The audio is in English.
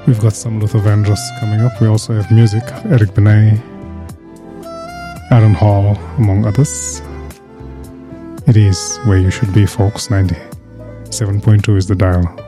We've got some Luther Vandross coming up. We also have music, Eric Benet, Aaron Hall, among others. It is where you should be, folks. 97.2 is the dial.